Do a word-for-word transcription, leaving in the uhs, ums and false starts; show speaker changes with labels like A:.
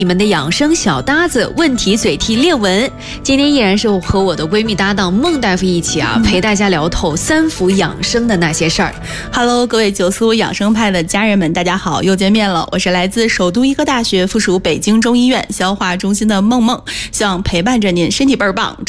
A: 你们的养生小搭子，问题嘴替列文。今天依然是和我的闺蜜搭档孟大夫一起啊，陪大家聊透三伏养生的那些事儿。
B: Hello， 各位九苏养生派的家人们，大家好，又见面了。我是来自首都医科大学附属北京中医院消化中心的孟孟，希望陪伴着您，身体倍儿棒。